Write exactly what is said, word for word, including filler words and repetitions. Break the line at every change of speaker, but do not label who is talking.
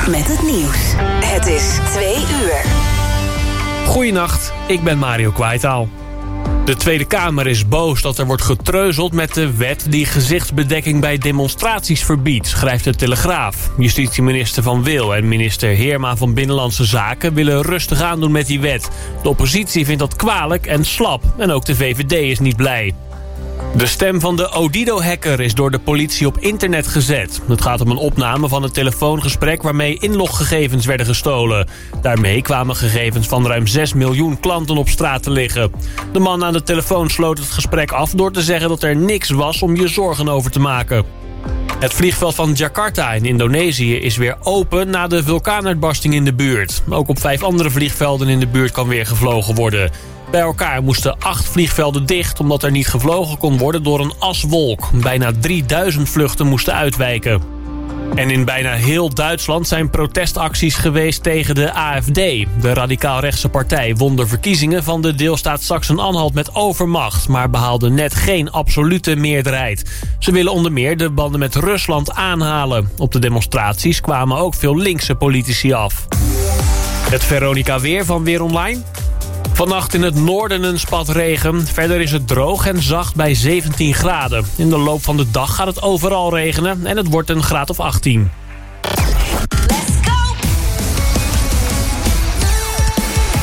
met het nieuws. Het is twee uur.
Goeienacht, ik ben Mario Kwaitaal. De Tweede Kamer is boos dat er wordt getreuzeld met de wet die gezichtsbedekking bij demonstraties verbiedt, schrijft de Telegraaf. Justitieminister Van Wil en minister Heerma van Binnenlandse Zaken willen rustig aandoen met die wet. De oppositie vindt dat kwalijk en slap en ook de V V D is niet blij. De stem van de Odido-hacker is door de politie op internet gezet. Het gaat om een opname van een telefoongesprek waarmee inloggegevens werden gestolen. Daarmee kwamen gegevens van ruim zes miljoen klanten op straat te liggen. De man aan de telefoon sloot het gesprek af door te zeggen dat er niks was om je zorgen over te maken. Het vliegveld van Jakarta in Indonesië is weer open na de vulkaanuitbarsting in de buurt. Ook op vijf andere vliegvelden in de buurt kan weer gevlogen worden. Bij elkaar moesten acht vliegvelden dicht omdat er niet gevlogen kon worden door een aswolk. Bijna drieduizend vluchten moesten uitwijken. En in bijna heel Duitsland zijn protestacties geweest tegen de A F D. De radicaal-rechtse partij won de verkiezingen van de deelstaat Sachsen-Anhalt met overmacht, maar behaalde net geen absolute meerderheid. Ze willen onder meer de banden met Rusland aanhalen. Op de demonstraties kwamen ook veel linkse politici af. Het Veronica weer van Weer Online. Vannacht in het noorden een spat regen. Verder is het droog en zacht bij zeventien graden. In de loop van de dag gaat het overal regenen en het wordt een graad of achttien.